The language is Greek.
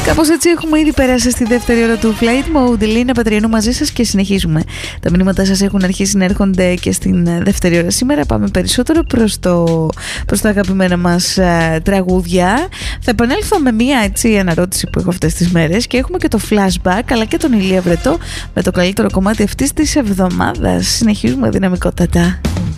Κάπως έτσι έχουμε ήδη περάσει στη δεύτερη ώρα του Flight Mode. Λίνα Πατριανού μαζί σας και συνεχίζουμε. Τα μηνύματά σας έχουν αρχίσει να έρχονται και στην δεύτερη ώρα. Σήμερα πάμε περισσότερο προς τα αγαπημένα μας τραγούδια. Θα επανέλθω με μία έτσι αναρώτηση που έχω αυτές τις μέρες και έχουμε και το flashback αλλά και τον Ηλία Βρετό με το καλύτερο κομμάτι αυτής της εβδομάδας. Συνεχίζουμε δυναμικότατα.